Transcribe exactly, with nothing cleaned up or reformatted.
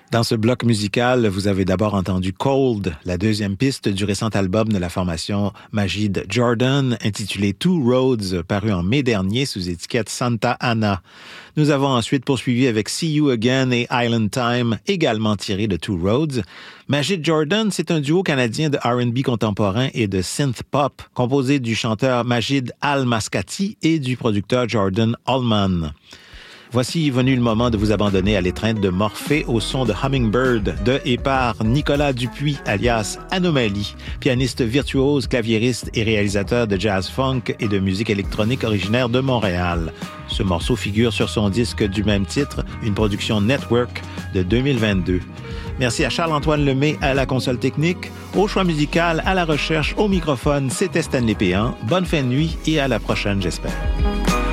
Dans ce bloc musical, vous avez d'abord entendu Cold, la deuxième piste du récent album de la formation Majid Jordan, intitulé Two Roads, paru en mai dernier sous étiquette Santa Ana. Nous avons ensuite poursuivi avec See You Again et Island Time, également tiré de Two Roads. Majid Jordan, c'est un duo canadien de R and B contemporain et de synth pop, composé du chanteur Majid Al-Maskati et du producteur Jordan Allman. Voici venu le moment de vous abandonner à l'étreinte de Morphée au son de Hummingbird de et par Nicolas Dupuis, alias Anomalie, pianiste virtuose, claviériste et réalisateur de jazz funk et de musique électronique originaire de Montréal. Ce morceau figure sur son disque du même titre, une production Network de deux mille vingt-deux. Merci à Charles-Antoine Lemay à la console technique, au choix musical, à la recherche, au microphone, c'était Stanley Péan. Bonne fin de nuit et à la prochaine, j'espère.